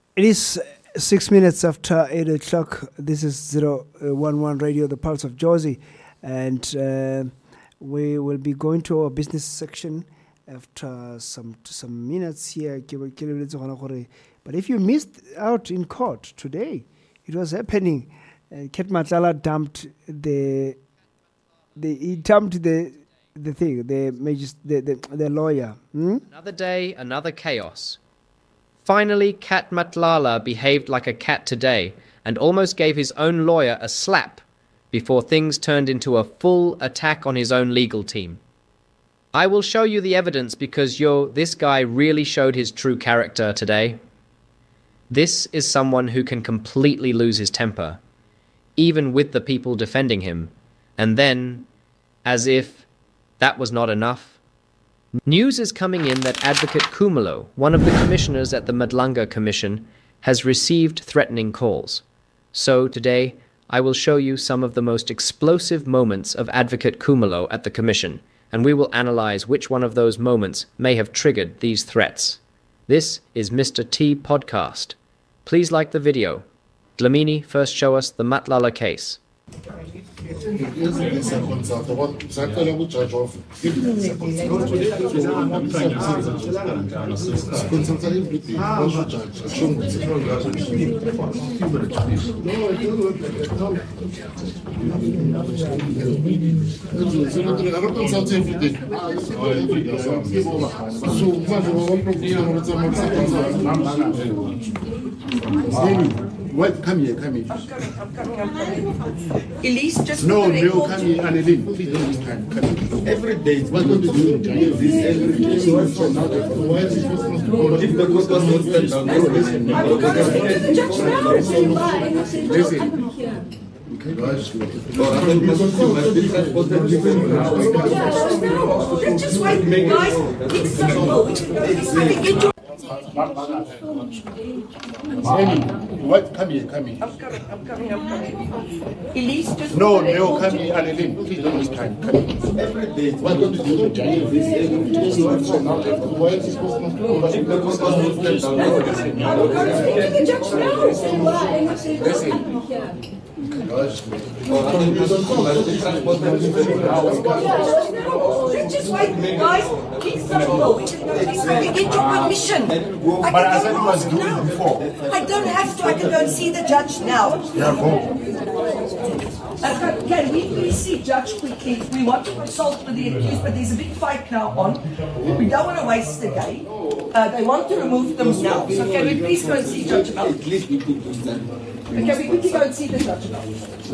It is 6 minutes after 8 o'clock. This is 011 Radio, the Pulse of Jozi. And we will be going to our business section after some minutes here. But if you missed out in court today, it was happening. Ket Matlala dumped the lawyer. Another day, another chaos. Finally, Ket Matlala behaved like a cat today and almost gave his own lawyer a slap before things turned into a full attack on his own legal team. I will show you the evidence because this guy really showed his true character today. This is someone who can completely lose his temper, even with the people defending him, and then, as if that was not enough, news is coming in that Advocate Khumalo, one of the commissioners at the Madlanga Commission, has received threatening calls. So today, I will show you some of the most explosive moments of Advocate Khumalo at the Commission, and we will analyze which one of those moments may have triggered these threats. This is Mr. T Podcast. Please like the video. Dlamini, first show us the Matlala case. What? Come here. Elise, just No, for the record. come here, Annelene. Please don't this time. Come here. Every day, what don't you do? This every day. Why is this supposed to go? If the court was not stand down, I'm going to speak to the judge now. listen. Let's just wait, guys. It's simple. What? Come here. I'm coming. Elise, just No, for the record. come here, Annelene. Please don't this time. Come here. Every day, what don't you do? Why is this supposed to go? If the court was not stand down, I'm going to speak to the judge now. listen. Let's just wait, guys. It's simple. We can get your permission. But I said you must do it before. I don't have to. I can go and see the judge now. Yeah, go. Can we please see Judge quickly? We want to consult with the accused, but there's a big fight now on. We don't want to waste the day. They want to remove them now. So can we please go and see Judge about? Can we quickly go and see the judge about?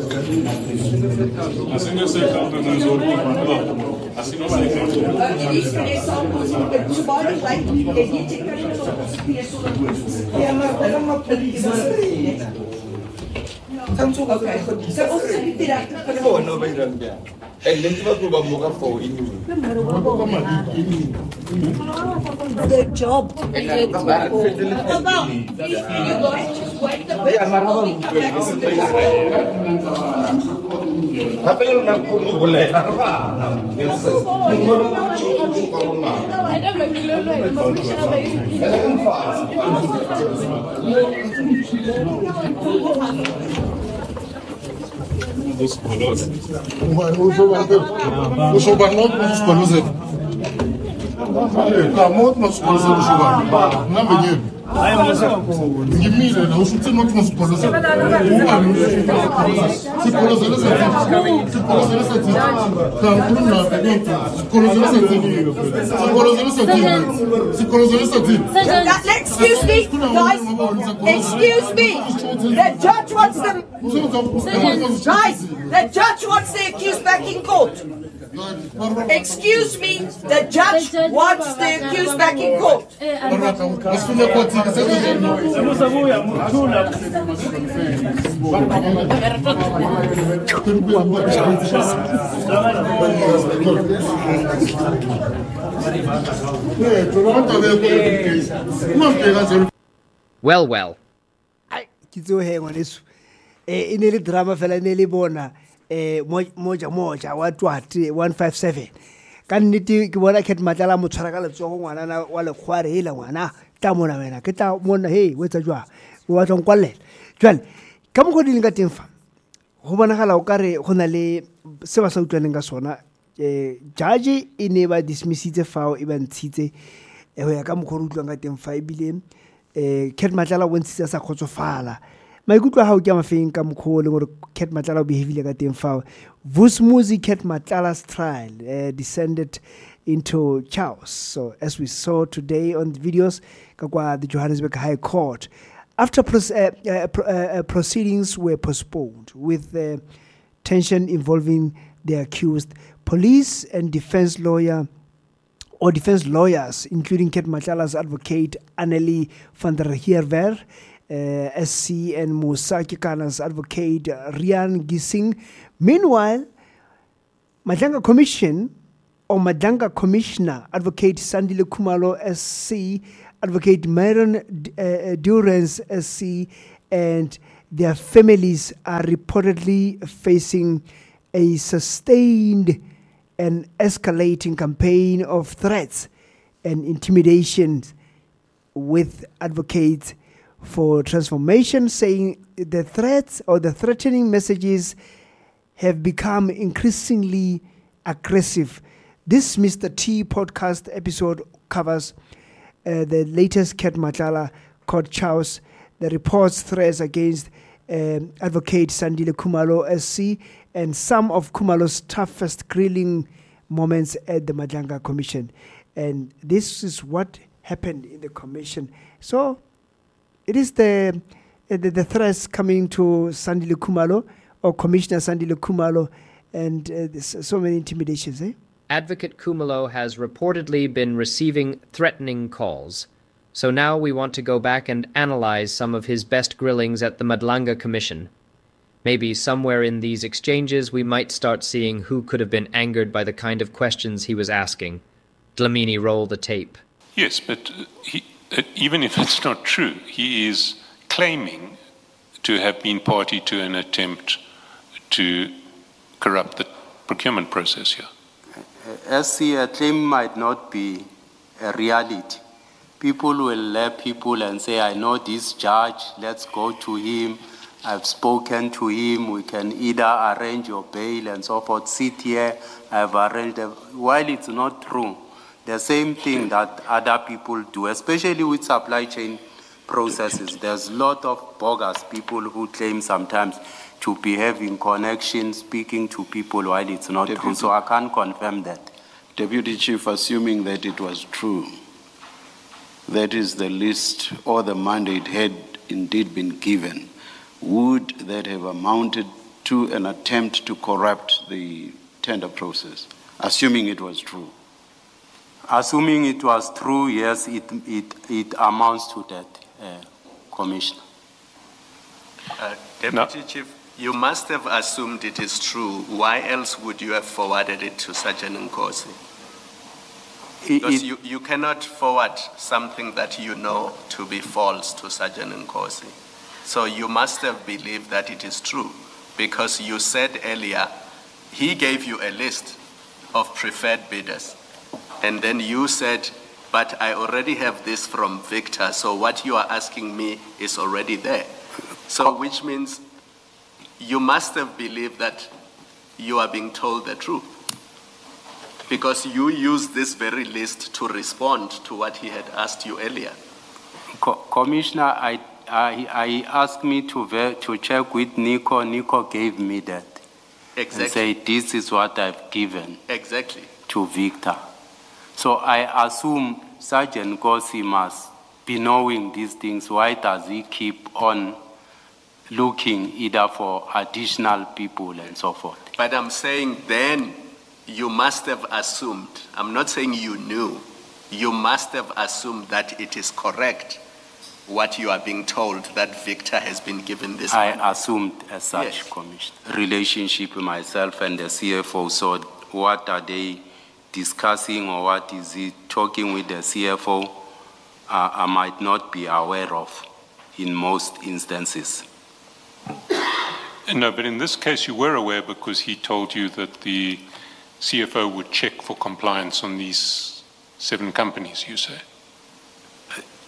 Elise, can you samples? Tomorrow night, you take okay. So also repeat after their job. You guys just wait the Excuse me, guys. Excuse me. The judge wants them. Guys, the judge wants the accused back in court. Excuse me, the judge wants the accused back in court. Well. Ke tso he ngwaneso e ne le drama fela ne le bona moja wa twate 157 ka nnete ke bona Ket Matlala mo tshwara ka letsogo ngwana wa lekgware ile ngwana ta mona wena ke ta mona hey wetsa jwa o wa tsong kwalela jwale ka mo go di lenga teng fa go bonagala o kare go na le se ba sa utlwaneng ka sona judge e ne ba dismissitse fao e ba ntshitse go ya ka mo go utlwang ka teng fa e bile Cat Matlala o ntshitse sa khotsofala maikutlo ha o ke mafeng ka mokgo le gore Cat Matlala o behavile ka teng fao Vusumuzi Cat Matlala's trial descended into chaos. So as we saw today on the videos, the Johannesburg High Court, after proceedings were postponed with tension involving the accused, police and defense lawyers, including Cat Matlala's advocate Annelie van der Heerver, SC, and Musa Kekana's advocate Rian Gising. Meanwhile, Madanga Commissioner, Advocate Sandile Khumalo SC, Advocate Myron Durance SC, and their families are reportedly facing a sustained and escalating campaign of threats and intimidation, with advocates for transformation saying the threats or the threatening messages have become increasingly aggressive. This Mr. T podcast episode covers the latest Cat Matlala court chaos, the reports threats against Advocate Sandile Khumalo SC, and some of Khumalo's toughest grilling moments at the Madanga Commission. And this is what happened in the commission. So it is the threats coming to Sandile Khumalo or Commissioner Sandile Khumalo, and so many intimidations. Advocate Khumalo has reportedly been receiving threatening calls. So now we want to go back and analyze some of his best grillings at the Madlanga Commission. Maybe somewhere in these exchanges we might start seeing who could have been angered by the kind of questions he was asking. Dlamini, roll the tape. Yes, but even if it's not true, he is claiming to have been party to an attempt to corrupt the procurement process here. SC, a claim might not be a reality. People will let people and say, I know this judge, let's go to him, I've spoken to him, we can either arrange your bail and so forth, sit here, I've arranged it. While it's not true, the same thing that other people do, especially with supply chain processes. There's a lot of bogus people who claim sometimes to be having connections, speaking to people while it's not true. So I can't confirm that. Deputy Chief, assuming that it was true, that is the list or the mandate had indeed been given, would that have amounted to an attempt to corrupt the tender process, assuming it was true? Assuming it was true, yes, it amounts to that, Commissioner. Deputy Chief, you must have assumed it is true. Why else would you have forwarded it to Sergeant Nkosi? Because you cannot forward something that you know to be false to Sergeant Nkosi. So you must have believed that it is true, because you said earlier he gave you a list of preferred bidders. And then you said, but I already have this from Victor, so what you are asking me is already there. So which means you must have believed that you are being told the truth, because you used this very list to respond to what he had asked you earlier. Commissioner, I asked me to check with Nico. Nico gave me that. Exactly. And say, this is what I've given. Exactly. To Victor. So I assume Sergeant Nkosi must be knowing these things. Why does he keep on looking either for additional people and so forth? But I'm saying then you must have assumed, I'm not saying you knew, you must have assumed that it is correct what you are being told, that Victor has been given this money. I assumed as such, yes. Commissioner. Relationship with myself and the CFO, so what are they discussing, or what is he talking with the CFO, I might not be aware of in most instances. No, but in this case you were aware, because he told you that the CFO would check for compliance on these 7 companies, you say.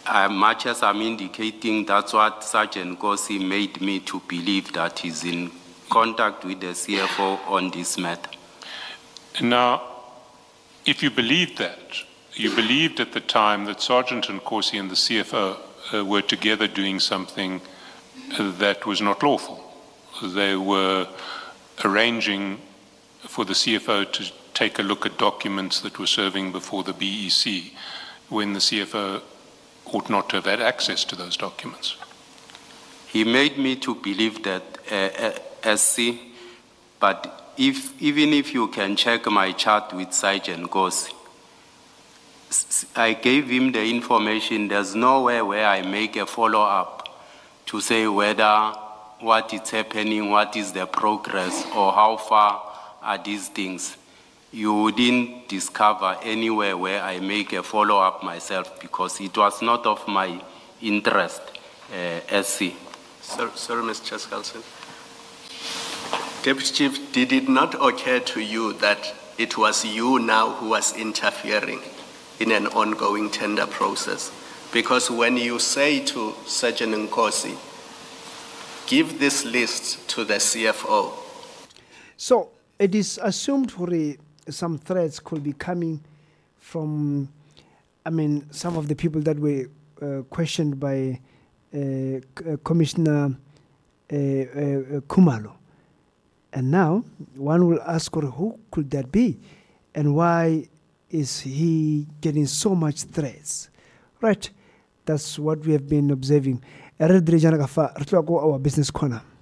much as I'm indicating, that's what Sergeant Kosi made me to believe that he's in contact with the CFO on this matter. Now, if you believed that, you believed at the time that Sergeant Nkosi and the CFO were together doing something that was not lawful. They were arranging for the CFO to take a look at documents that were serving before the BEC when the CFO ought not to have had access to those documents. He made me to believe that, SC, but even if you can check my chat with Sergeant Kosi, I gave him the information. There's nowhere where I make a follow-up to say whether what is happening, what is the progress, or how far are these things. You wouldn't discover anywhere where I make a follow-up myself because it was not of my interest, SC. Sorry, Mr. Chaskalson. Deputy Chief, did it not occur to you that it was you now who was interfering in an ongoing tender process? Because when you say to Sergeant Nkosi, give this list to the CFO. So it is assumed some threats could be coming from, some of the people that were questioned by Commissioner Khumalo. And now one will ask, who could that be? And why is he getting so much threats? Right, that's what we have been observing. Our business corner.